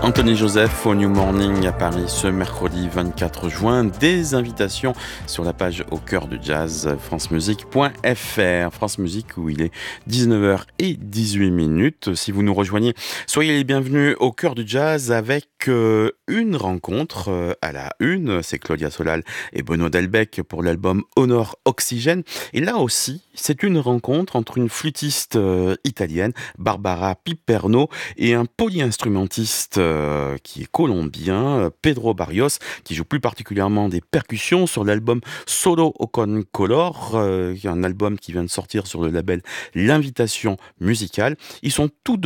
Anthony Joseph au New Morning à Paris ce mercredi 24 juin. Des invitations sur la page Au cœur du jazz, francemusique.fr. France Musique où il est 19h18. Si vous nous rejoignez, soyez les bienvenus au cœur du jazz avec une rencontre à la une. C'est Claudia Solal et Benoît Delbecq pour l'album Honor Oxygène. Et là aussi, c'est une rencontre entre une flûtiste italienne, Barbara Piperno, et un polyinstrumentiste qui est colombien, Pedro Barrios, qui joue plus particulièrement des percussions sur l'album Solo Con Color, un album qui vient de sortir sur le label L'Invitation Musicale. Ils sont tous deux